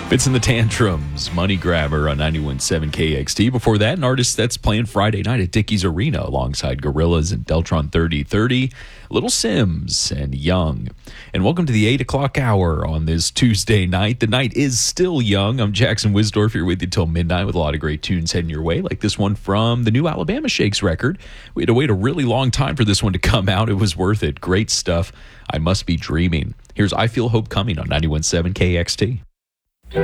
Fits in the Tantrums, Money Grabber on 91.7 KXT. Before that, an artist that's playing Friday night at Dickies Arena alongside Gorillaz and Deltron 3030, Little Sims and Young. And welcome to the 8 o'clock hour on this Tuesday night. The night is still young. I'm Jackson Wisdorf here with you till midnight with a lot of great tunes heading your way, like this one from the new Alabama Shakes record. We had to wait a really long time for this one to come out. It was worth it. Great stuff. I Must Be Dreaming. Here's I Feel Hope Coming on 91.7 KXT.